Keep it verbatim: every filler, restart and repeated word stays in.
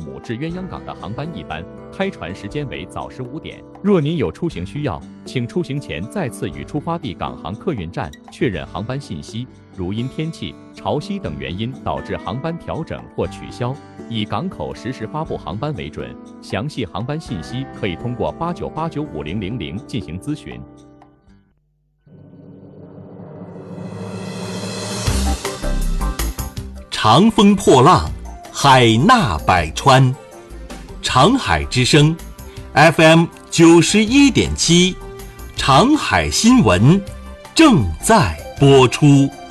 姆至鸳鸯港的航班一班，开船时间为早十五点。若您有出行需要，请出行前再次与出发地港航客运站确认航班信息，如因天气、潮汐等原因导致航班调整或取消，以港口实时发布航班为准。详细航班信息可以通过八九八九五零零零进行咨询。 长风破浪，海纳百川。长海之声 F M 九十一点七，长海新闻正在播出。